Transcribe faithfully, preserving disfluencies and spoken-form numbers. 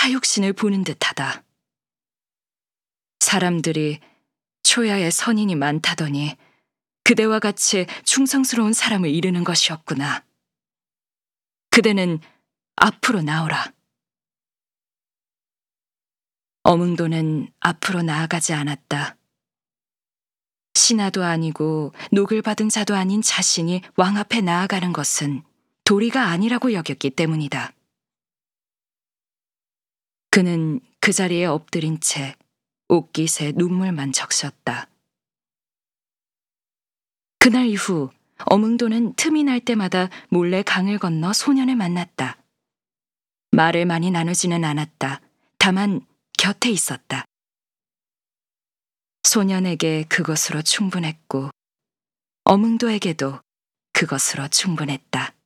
사육신을 보는 듯하다. 사람들이 초야에 선인이 많다더니 그대와 같이 충성스러운 사람을 이르는 것이었구나. 그대는 앞으로 나오라. 어문도는 앞으로 나아가지 않았다. 신하도 아니고 녹을 받은 자도 아닌 자신이 왕 앞에 나아가는 것은 도리가 아니라고 여겼기 때문이다. 그는 그 자리에 엎드린 채 옷깃에 눈물만 적셨다. 그날 이후 어문도는 틈이 날 때마다 몰래 강을 건너 소년을 만났다. 말을 많이 나누지는 않았다. 다만 곁에 있었다. 소년에게 그것으로 충분했고 어문도에게도 그것으로 충분했다.